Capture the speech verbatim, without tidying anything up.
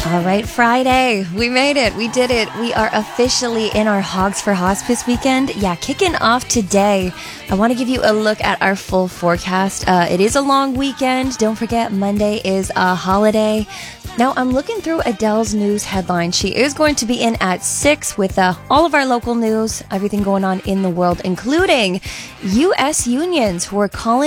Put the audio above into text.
All right, Friday. We made it. We did it. We are officially in our Hogs for Hospice weekend. Yeah, kicking off today. I want to give you a look at our full forecast. Uh, it is a long weekend. Don't forget, Monday is a holiday. Now, I'm looking through Adele's news headline. She is going to be in at six with uh, all of our local news, everything going on in the world, including U S unions who are calling